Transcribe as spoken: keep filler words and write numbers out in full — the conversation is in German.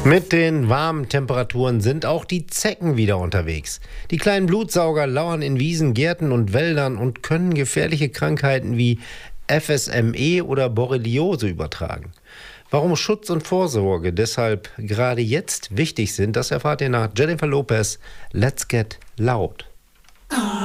Mit den warmen Temperaturen sind auch die Zecken wieder unterwegs. Die kleinen Blutsauger lauern in Wiesen, Gärten und Wäldern und können gefährliche Krankheiten wie F S M E oder Borreliose übertragen. Warum Schutz und Vorsorge deshalb gerade jetzt wichtig sind, das erfahrt ihr nach Jennifer Lopez. Let's Get Loud.